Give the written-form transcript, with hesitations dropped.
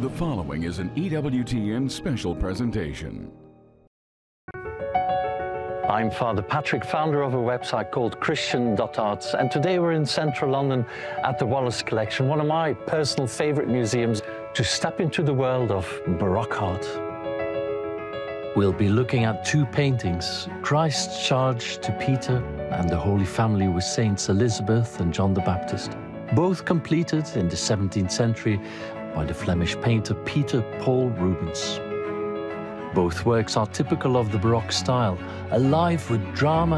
The following is an EWTN special presentation. I'm Father Patrick, founder of a website called Christian.arts, and today we're in central London at the Wallace Collection, one of my personal favorite museums, to step into the world of Baroque art. We'll be looking at two paintings, Christ's Charge to Peter and the Holy Family with Saints Elizabeth and John the Baptist, both completed in the 17th century by the Flemish painter Peter Paul Rubens. Both works are typical of the Baroque style, alive with drama